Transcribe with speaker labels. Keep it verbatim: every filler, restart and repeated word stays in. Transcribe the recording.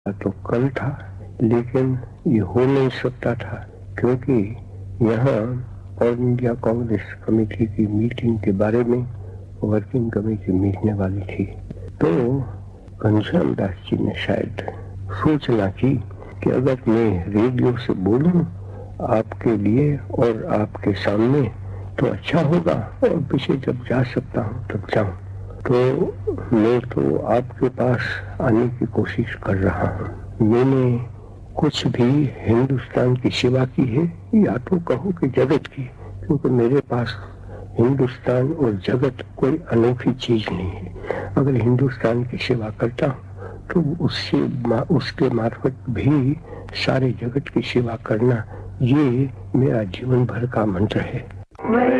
Speaker 1: तो कल था, लेकिन ये हो नहीं सकता था क्योंकि यहाँ ऑल इंडिया कांग्रेस कमेटी की मीटिंग के बारे में वर्किंग कमेटी मिलने वाली थी। तो घनश्याम दास जी ने शायद सूचना की कि अगर मैं रेडियो से बोलूं आपके लिए और आपके सामने तो अच्छा होगा, और पीछे जब जा सकता हूं तब जाऊं। तो मैं तो आपके पास आने की कोशिश कर रहा हूं। मैंने कुछ भी हिंदुस्तान की सेवा की है, या तो कहो कि जगत की, क्योंकि मेरे पास हिंदुस्तान और जगत कोई अनोखी चीज नहीं है। अगर हिंदुस्तान की सेवा करता हूं तो उससे उसके मार्फत भी सारे जगत की सेवा करना, ये मेरा जीवन भर का मंत्र है।